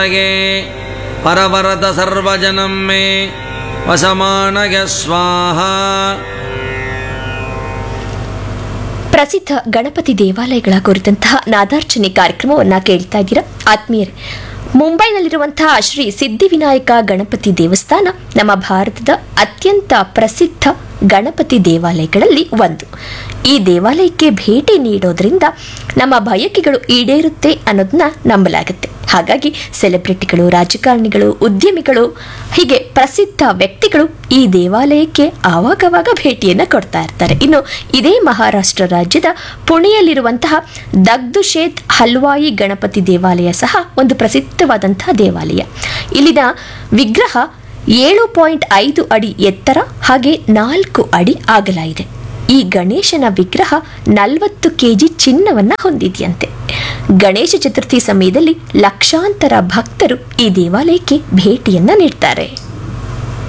ಪರವರತ ಸರ್ವಜನಂ ಮೇ ವಸಮಾನಯ ಸ್ವಾಹ. ಪ್ರಸಿದ್ಧ ಗಣಪತಿ ದೇವಾಲಯಗಳ ಕುರಿತಂತಹ ನಾದಾರ್ಚನೆ ಕಾರ್ಯಕ್ರಮವನ್ನು ಕೇಳ್ತಾ ಇದ್ದೀರಾ ಆತ್ಮೀಯರೇ. ಮುಂಬೈನಲ್ಲಿರುವಂತಹ ಶ್ರೀ ಸಿದ್ಧಿವಿನಾಯಕ ಗಣಪತಿ ದೇವಸ್ಥಾನ ನಮ್ಮ ಭಾರತದ ಅತ್ಯಂತ ಪ್ರಸಿದ್ಧ ಗಣಪತಿ ದೇವಾಲಯಗಳಲ್ಲಿ ಒಂದು. ಈ ದೇವಾಲಯಕ್ಕೆ ಭೇಟಿ ನೀಡೋದ್ರಿಂದ ನಮ್ಮ ಬಯಕೆಗಳು ಈಡೇರುತ್ತೆ ಅನ್ನೋದನ್ನ ನಂಬಲಾಗುತ್ತೆ. ಹಾಗಾಗಿ ಸೆಲೆಬ್ರಿಟಿಗಳು, ರಾಜಕಾರಣಿಗಳು, ಉದ್ಯಮಿಗಳು, ಹೀಗೆ ಪ್ರಸಿದ್ಧ ವ್ಯಕ್ತಿಗಳು ಈ ದೇವಾಲಯಕ್ಕೆ ಆವಾಗವಾಗ ಭೇಟಿಯನ್ನು ಕೊಡ್ತಾ ಇರ್ತಾರೆ. ಇನ್ನು ಇದೇ ಮಹಾರಾಷ್ಟ್ರ ರಾಜ್ಯದ ಪುಣೆಯಲ್ಲಿರುವಂತಹ ದಗ್ದುಶೇತ್ ಹಲ್ವಾಯಿ ಗಣಪತಿ ದೇವಾಲಯ ಸಹ ಒಂದು ಪ್ರಸಿದ್ಧವಾದಂತಹ ದೇವಾಲಯ. ಇಲ್ಲಿನ ವಿಗ್ರಹ 7.5 ಅಡಿ ಎತ್ತರ ಹಾಗೆ 4 ಅಡಿ ಅಗಲ ಇದೆ. ಈ ಗಣೇಶನ ವಿಗ್ರಹ 40 ಕೆಜಿ ಚಿನ್ನವನ್ನ ಹೊಂದಿದೆಯಂತೆ. ಗಣೇಶ ಚತುರ್ಥಿ ಸಮಯದಲ್ಲಿ ಲಕ್ಷಾಂತರ ಭಕ್ತರು ಈ ದೇವಾಲಯಕ್ಕೆ ಭೇಟಿಯನ್ನ ನೀಡ್ತಾರೆ.